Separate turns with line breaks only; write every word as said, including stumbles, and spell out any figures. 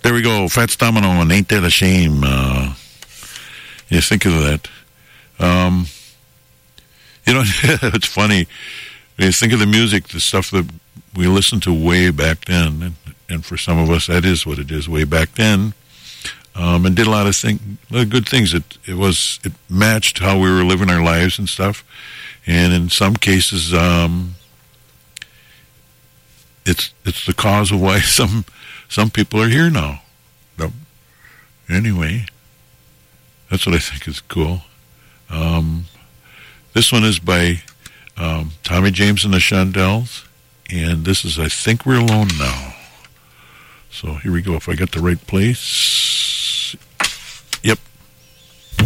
There we go. Fats Domino and Ain't That a Shame. Uh, yeah, think of that. Um, you know, it's funny. When you think of the music, the stuff that we listened to way back then, and, and for some of us, that is what it is way back then. Um, and did a lot of thing, a lot of good things. It it was it matched how we were living our lives and stuff. And in some cases, um, it's it's the cause of why some some people are here now. No. Anyway, that's what I think is cool. Um, this one is by um, Tommy James and the Shondells, and this is I Think We're Alone Now. So here we go. If I got the right place.